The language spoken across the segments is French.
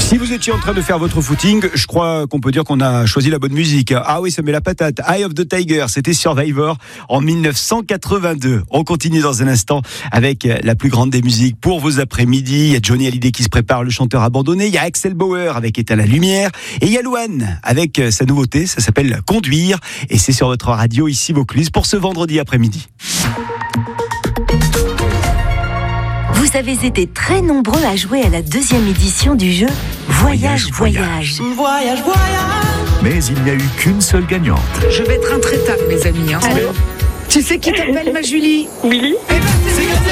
Si vous étiez en train de faire votre footing, je crois qu'on peut dire qu'on a choisi la bonne musique. Ah oui, ça met la patate. Eye of the Tiger, c'était Survivor en 1982. On continue dans un instant avec la plus grande des musiques pour vos après-midi. Il y a Johnny Hallyday qui se prépare, le chanteur abandonné. Il y a Axel Bauer avec Éteins la lumière. Et il y a Louane avec sa nouveauté, ça s'appelle Conduire. Et c'est sur votre radio ici Vaucluse pour ce vendredi après-midi. Vous avez été très nombreux à jouer à la 2e édition du jeu Voyage. Voyage. Mais il n'y a eu qu'une seule gagnante. Je vais être intraitable, mes amis. Allô ? Tu sais qui t'appelle, ma Julie? Oui. Eh ben, c'est gagné.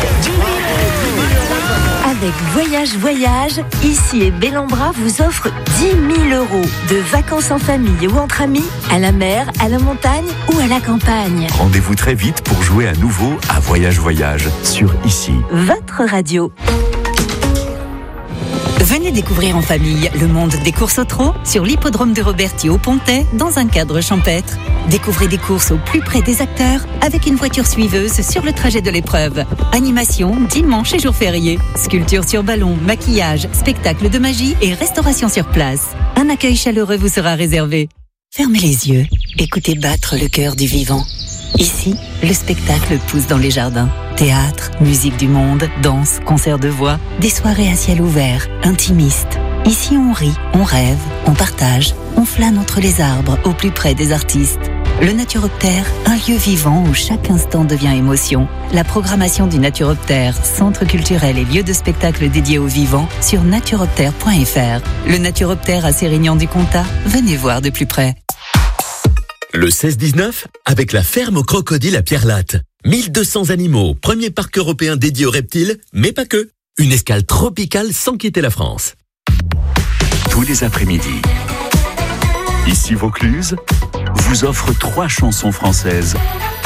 Avec Voyage, ici et Bellambra vous offre 10 000 € de vacances en famille ou entre amis, à la mer, à la montagne ou à la campagne. Rendez-vous très vite pour jouer à nouveau à Voyage sur Ici. Votre radio. Venez découvrir en famille le monde des courses au trot sur l'hippodrome de Roberti au Pontet dans un cadre champêtre. Découvrez des courses au plus près des acteurs avec une voiture suiveuse sur le trajet de l'épreuve. Animation dimanche et jours fériés. Sculpture sur ballon, maquillage, spectacle de magie et restauration sur place. Un accueil chaleureux vous sera réservé. Fermez les yeux, écoutez battre le cœur du vivant. Ici, le spectacle pousse dans les jardins. Théâtre, musique du monde, danse, concert de voix, des soirées à ciel ouvert, intimistes. Ici, on rit, on rêve, on partage, on flâne entre les arbres au plus près des artistes. Le Naturoptère, un lieu vivant où chaque instant devient émotion. La programmation du Naturoptère, centre culturel et lieu de spectacle dédié aux vivants sur naturoptère.fr. Le Naturoptère à Sérignan-du-Comtat, venez voir de plus près. Le 16-19, avec la ferme aux crocodiles à Pierre-Latte. 1200 animaux, premier parc européen dédié aux reptiles, mais pas que. Une escale tropicale sans quitter la France. Tous les après-midi, Ici Vaucluse vous offre 3 chansons françaises